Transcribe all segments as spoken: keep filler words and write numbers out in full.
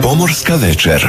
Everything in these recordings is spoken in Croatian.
Pomorska večer.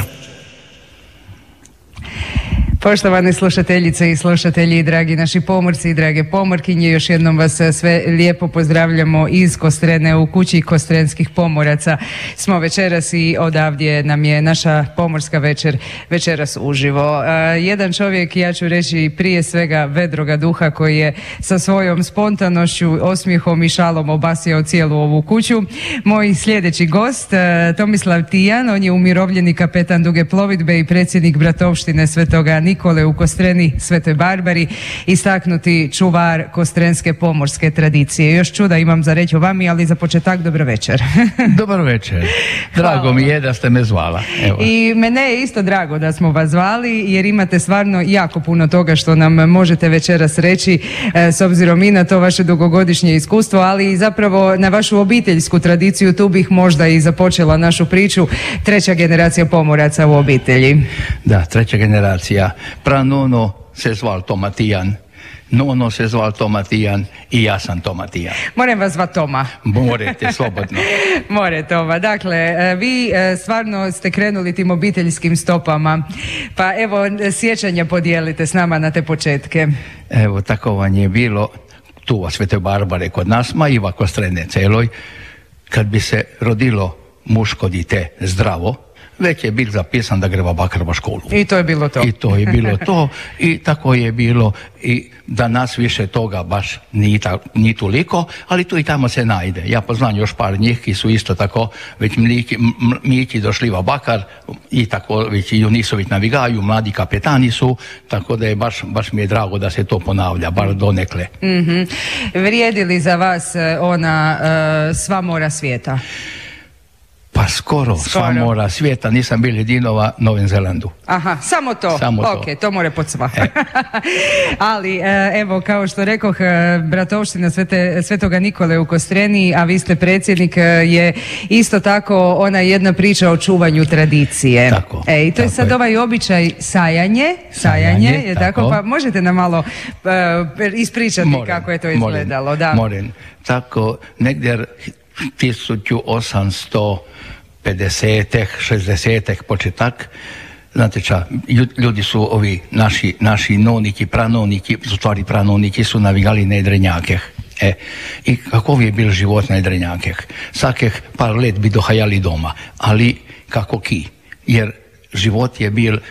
Poštovane slušateljice i slušatelji, dragi naši pomorci i drage pomorkinje, još jednom vas sve lijepo pozdravljamo iz Kostrene. U kući Kostrenskih pomoraca smo večeras i odavdje nam je naša pomorska večer večeras uživo. Jedan čovjek, ja ću reći prije svega vedroga duha, koji je sa svojom spontanošću, osmijehom i šalom obasjao cijelu ovu kuću. Moj sljedeći gost, Tomislav Tijan, on je umirovljeni kapetan duge plovidbe i predsjednik bratovštine Svetoga Nikole u Kostreni, Svetoj Barbari, istaknuti čuvar kostrenske pomorske tradicije. Još čuda imam za reći o vami, ali za početak dobro večer. Dobar večer. Drago Hvala. Mi je da ste me zvala. Evo. I mene je isto drago da smo vas zvali, jer imate stvarno jako puno toga što nam možete večeras reći, s obzirom i na to vaše dugogodišnje iskustvo, ali i zapravo na vašu obiteljsku tradiciju. Tu bih možda i započela našu priču. Treća generacija pomoraca u obitelji. Da, treća generacija. Pranono se zval Tomatijan, nono se zval Tomatijan i ja sam Tomatijan. Moram vas zvat Toma. Morete, slobodno. More Toma. Dakle, vi stvarno ste krenuli tim obiteljskim stopama. Pa evo, sjećanja podijelite s nama na te početke. Evo, tako vam je bilo tu u Svetoj Barbare kod nas, ma i u Kostrene celoj. Kad bi se rodilo muško dite zdravo, već je bil zapisan da greva bakar u školu. I to je bilo to. I to je bilo to. I tako je bilo i danas više toga baš ni, ta, ni toliko, ali tu i tamo se najde. Ja poznam još par njih ki su isto tako već mliki, mliki došli u bakar i tako već i oni su već navigaju, mladi kapetani su, tako da je baš, baš mi je drago da se to ponavlja, bar donekle. Mm-hmm. Vrijedi li za vas ona uh, sva mora svijeta? Pa skoro, skoro sva mora svijeta, nisam bil jedinova Novem Zelandu. Aha, samo to? Samo ok, to. to more pod sva. E. Ali, evo, kao što rekoh, bratovština Svete, Svetoga Nikole u Kostreni, a vi ste predsjednik, je isto tako ona jedna priča o čuvanju tradicije. Tako. E, i to je sad je. Ovaj običaj sajanje, sajanje, sajanje je tako. tako, pa možete nam malo uh, ispričati moren, kako je to izgledalo. Moren, da. moren. Tako, negdje tisuću osamsto pedesetih, šezdesetih početak. Znate ča, ljudi su ovi naši, naši noniki, pranoniki, u stvari pranoniki su navigali na Jedrenjakeh. E, i kako je bil život na Jedrenjakeh? Vsakih par let bi dohajali doma, ali kako ki? Jer život je bil